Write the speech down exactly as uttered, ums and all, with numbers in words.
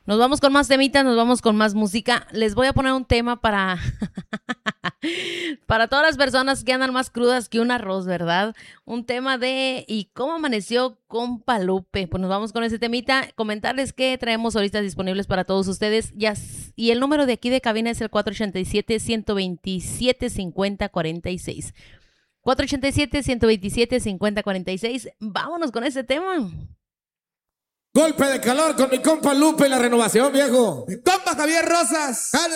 Nos vamos con más temitas, nos vamos con más música. Les voy a poner un tema para... para todas las personas que andan más crudas que un arroz, ¿verdad? Un tema de ¿y cómo amaneció compa Lupe? Pues nos vamos con ese temita. Comentarles que traemos ahorita disponibles para todos ustedes. Ya, y el número de aquí de cabina es el cuatro ochenta y siete, ciento veintisiete, cincuenta cuarenta y seis. cuatro ochenta y siete, ciento veintisiete, cincuenta cuarenta y seis. Vámonos con ese tema. Golpe de calor con mi compa Lupe y la renovación, viejo. Mi compa Javier Rosas. Jale.